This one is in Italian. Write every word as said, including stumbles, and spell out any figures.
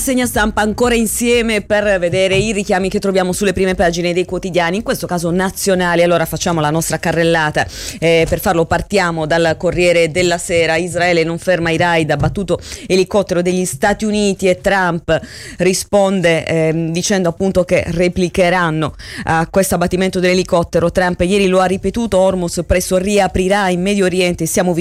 Segna stampa ancora insieme per vedere i richiami che troviamo sulle prime pagine dei quotidiani, in questo caso nazionali. Allora facciamo la nostra carrellata, eh, per farlo partiamo dal Corriere della Sera. Israele non ferma i raid, abbattuto elicottero degli Stati Uniti e Trump risponde eh, dicendo appunto che replicheranno a questo abbattimento dell'elicottero. Trump ieri lo ha ripetuto, Hormuz presto riaprirà in Medio Oriente, siamo